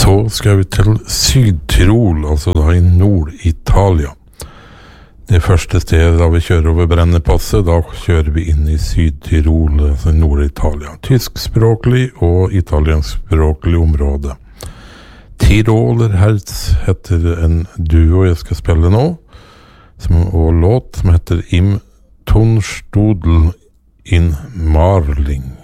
Så skal vi til Syd-Tirol, altså da i Nord-Italia. Det første stedet da vi kjører over Brennepasset, da kjører vi inn i Syd-Tirol, altså Nord-Italia. Tyskspråklig og italienskspråklig område. Tirolerherz heter en duo jeg skal spille nå, og låt som heter Im Tonstudel in Marling.